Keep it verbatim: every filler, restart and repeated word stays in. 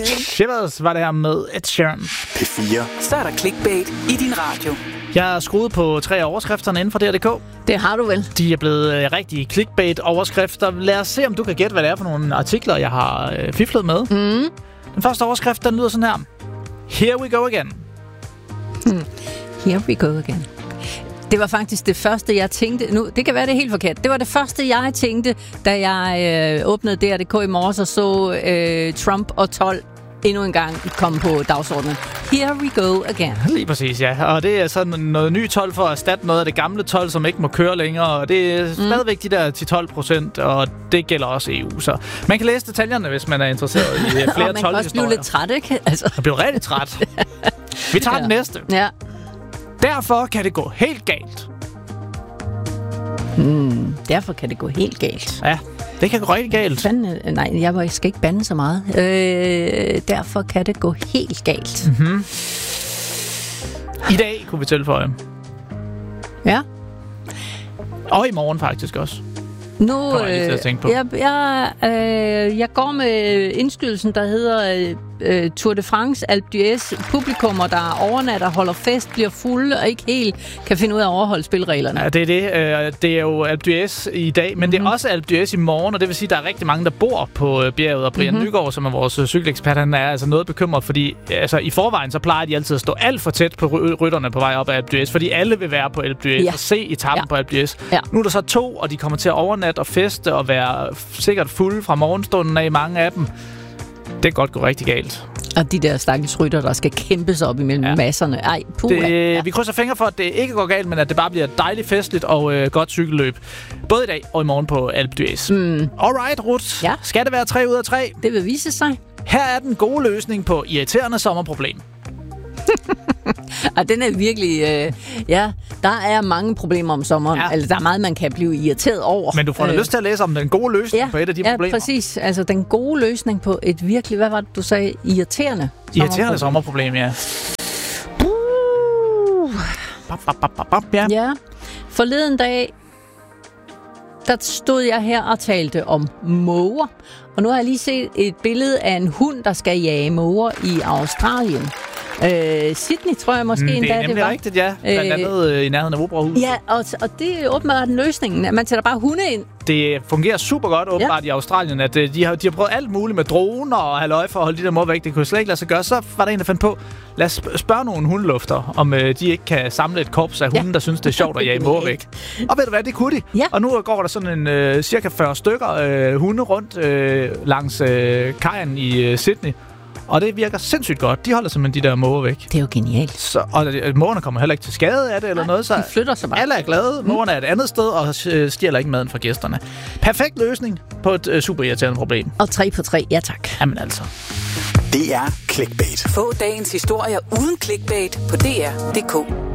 Shivers var det her med Ed Sheeran. P fire. Så er der clickbait i din radio. Jeg har skruet på tre af overskrifterne inden for D R punktum D K. Det har du vel. De er blevet øh, rigtige clickbait-overskrifter. Lad os se, om du kan gætte, hvad det er for nogle artikler, jeg har øh, fiflet med. Mm. Den første overskrift, den lyder sådan her. Here we go again. Hmm. Here we go again. Det var faktisk det første, jeg tænkte. Nu, det kan være, det er helt forkert. Det var det første, jeg tænkte, da jeg øh, åbnede D R punktum D K i morges og så øh, Trump og tolv endnu en gang komme på dagsordenen. Here we go again. Lige præcis, ja. Og det er sådan noget ny told for at erstatte noget af det gamle told, som ikke må køre længere. Og det er mm. stadigvæk de der ti til tolv procent, og det gælder også E U. Så man kan læse detaljerne, hvis man er interesseret i flere toldhistorier. Og man kan også blive lidt træt, ikke? Altså. Man bliver rigtig træt. Vi tager ja. den næste. Ja. Derfor kan det gå helt galt. Hmm, derfor kan det gå helt galt. Ja, det kan gå rigtig galt. Fanden, nej, jeg skal ikke bande så meget. Øh, derfor kan det gå helt galt. Mm-hmm. I dag kunne vi tilføje. Ja. Og i morgen faktisk også. Nu, øh, jeg, jeg, jeg, jeg, øh, jeg går med indskydelsen, der hedder øh, Tour de France Alpe d'Huez. Publikummer, der overnatter, holder fest, bliver fulde og ikke helt kan finde ud af at overholde spilreglerne. Ja, det er det. Det er jo Alpe d'Huez i dag, men mm-hmm. det er også Alpe d'Huez i morgen, og det vil sige, at der er rigtig mange, der bor på bjerget. Og Brian mm-hmm. Nygaard, som er vores cykelekspert, han er altså noget bekymret, fordi altså, i forvejen så plejer de altid at stå alt for tæt på rytterne på vej op af Alpe d'Huez, fordi alle vil være på Alpe d'Huez ja. og se etappen ja. på Alpe d'Huez. Ja. Nu er der så to, og de kommer til at overnatte og feste og være sikkert fulde fra morgenstunden af, mange af dem. Det kan godt gå rigtig galt. Og de der stakkels rytter, der skal kæmpes op imellem ja. masserne. Ej, puha. Det, ja. Vi krydser fingre for, at det ikke går galt, men at det bare bliver dejligt festligt og øh, godt cykelløb. Både i dag og i morgen på Alpe d'Huez. Mm. Alright, Ruth. Ja. Skal det være tre ud af tre? Det vil vise sig. Her er den gode løsning på irriterende sommerproblem. Og den er virkelig... Øh, ja, der er mange problemer om sommeren. Ja. Altså, der er meget, man kan blive irriteret over. Men du får da øh, lyst til at læse om den gode løsning ja, på et af de ja, problemer. Ja, præcis. Altså, den gode løsning på et virkelig... Hvad var det, du sagde? Irriterende Irriterende sommerproblem, ja. Uh. Bap, bap, bap, bap, ja. Ja. Forleden dag, der stod jeg her og talte om måger. Og nu har jeg lige set et billede af en hund, der skal jage måger i Australien. Øh, Sydney, tror jeg måske mm, endda, det var. Det er nemlig rigtigt, ja. Blandt andet øh, i nærheden af Operahus. Ja, og, og det er åbenbart løsningen. Man sætter bare hunde ind. Det fungerer super godt åbenbart ja. i Australien, at øh, de, har, de har prøvet alt muligt med droner og halløj for at holde de der måger væk. Det kunne slet ikke lade sig gøre. Så var der en, der fandt på, lad os spørge nogle hundelufter, om øh, de ikke kan samle et korps af hunde, ja. der synes, det er sjovt at jage måger væk. Og ved du hvad, det kunne de. Ja. Og nu går der sådan en øh, cirka fyrre stykker øh, hunde rundt øh, langs øh, kajen i øh, Sydney. Og det virker sindssygt godt. De holder simpelthen de der måger væk. Det er jo genialt. Så, og mågerne kommer heller ikke til skade af det eller Nej, noget. Så de flytter sig bare. Alle er glade. Mm. Mågerne er et andet sted og stjæler ikke maden fra gæsterne. Perfekt løsning på et uh, super irriterende problem. Og tre på tre, ja tak. Jamen altså. Det er clickbait. Få dagens historier uden clickbait på D R punktum D K.